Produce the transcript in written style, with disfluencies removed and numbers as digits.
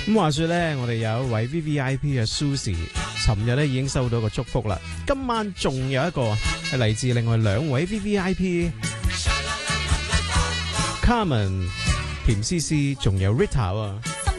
咁話說咧，我哋有一位 VVIP 嘅 Susie， 尋日咧已經收到個祝福啦。今晚仲有一個係嚟自另外兩位 VVIP，Carmen、甜絲絲，仲有 Rita 啊。